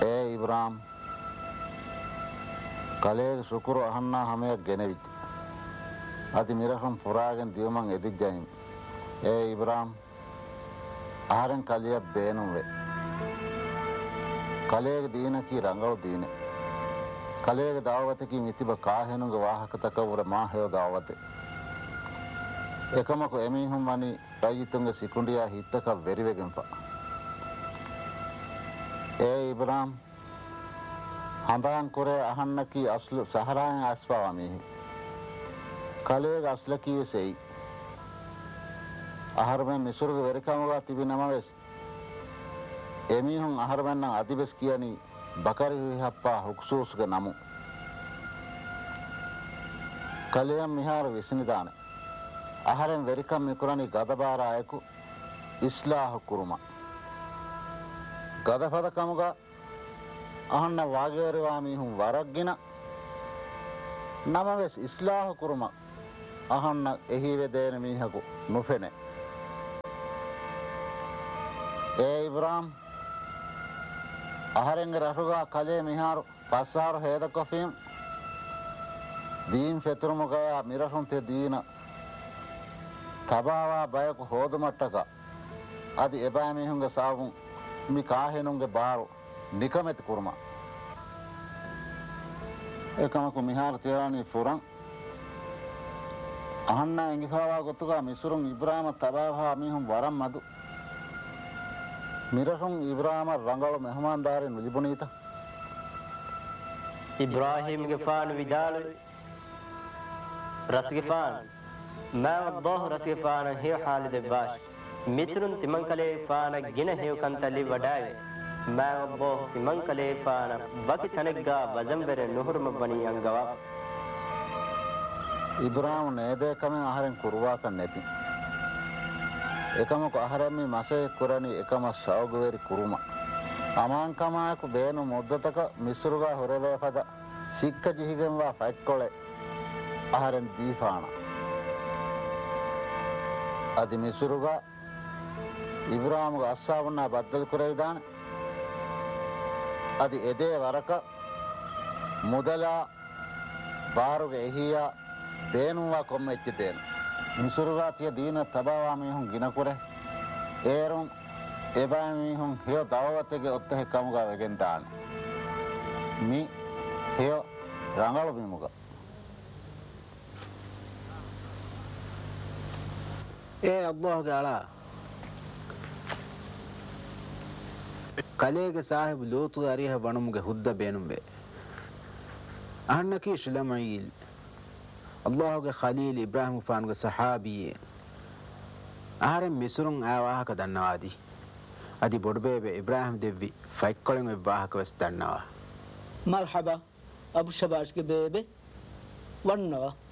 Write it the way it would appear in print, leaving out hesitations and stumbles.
ඉබ්‍රාම් කලේ ශුක්‍ර අහන්නා හැමයක් ගෙනවිත් අති මිරහම් පුරාගෙන දියමන් එදික් ගනින් ඉබ්‍රාම් ආරන් කලිය බේනුම් වේ කලේග දීන කී රංගව දීන කලේග දාවත කී මිතිබ කාහෙනුග වාහකතක වර මාහය දාවත එකමක එමිහුම් වනි රයිතුංග සිකුණ්ඩියා හිත්තක වෙරිවෙගෙන්පා ඉබ්‍රාම් හඳාන් කුරේ අහන්නකී අස්ලු සහරායන් අස්පාවමිහි කලේග අස්ලකී වෙසෙයි අහරමෙන් මිසුරුග වෙරිකමවා තිබෙනම වෙස් එමිහුන් අහරමෙන් නම් අදිබස් කියනි බකරි හප්පා හුක්සූස්ග නමු කලයම් මිහාර විසනිදාන අහරෙන් වෙරිකම් මිකුරණි ගදබාරායකු ඉස්ලාහ කුරුම ගදපදකමුග අහන්න වාගේරවා මිහුන් වරක්ගෙන නමවෙස් ඉස්ලාහ කුරුම අහන්න එහි වෙදේන මිහකු නුෆෙනේ ඉබ්‍රාම් අහරෙන්ග රහුගා කලේ මිහාරු පස්සාරු හේදකොෆීම් දීන් ෆෙතුරුමුගයා මිරහුන්තේ දීන තබාවා බයක හෝදුමට්ටක අදි එබෑ මිහුන්ග සාවුන් මි කාහෙනුන්ගේ බාරු නිකමෙති කුරුම එකමකු මිහාර තියානි ෆුරන් අහන්න එංගිෆාවා ගොතුගා මිසුරුන් ඉබ්‍රාම තබාවා මිහුන් වරම් මදු මිරහුන් ඉබ්‍රාම රංගල මෙහමාන්දාරේ නුලිබුනීත ඉබ්‍රාහීම් ගෆාන් විදාලු රස්ගෆාන් මාවද්දාහ රස්ගෆාන හේ ሓලිද බාෂ් මිස්රුන් තිමන්කලේ ෆාන ගින හේව කන්තලි වඩාවේ මාවද්දාහ තිමන්කලේ ෆාන බකි තනග්ගා වසම්බර නුහුරුම බනි අංගවා ඉබ්‍රාම නේදේ කමෙන් ආහාරෙන් කුරුවා කන් නැති එකමක ආහාරමි මාසේ කුරණි එකම සෞගවේරි කුරුම අමාංකමායක බේනු මුද්දතක මිස්රුගා හොරවේ පද සික්ක ජිහිගෙන්වා ෆයික්කොලේ ආහාරෙන් දීෆාන අදි මිස්රුගා ඉබ්‍රාමුග අස්සාවුන්නා බද්දල් කුරේ දාන අදි එදේ වරක මුදලා බාරුග එහියා දේනුවා කොම්මෙච්චි දේන මිසුරුවා තිය දීන තබාවා මිහුන් ගිනකුරේ ඒරුම් එබෑ මිහුන් හිය දවවතගේ ඔත්තේ කමුගා වෙගෙන් දාන මි හිය රංගල බිමුග අල්ලාහ් ගාලා කලේගේ සාහිබ් ලූතු අරිහ වණුමුගේ හුද්ද බේනුම්බේ අහන්නකී ශලමයිල් අල්ලාහ්ගේ ඛලීල් ඉබ්‍රාහිම් ෆාන්ගේ සහාබියේ ආරෙන් මිසුරුන් ආවාහක දන්නවාදී අදි බොඩබේබේ ඉබ්‍රාහිම් දෙවි ෆයික්කොලෙන් විවාහක වෙස් දන්නවා මර්හබා අබු ෂබාෂ්ගේ බේබේ වන්නවා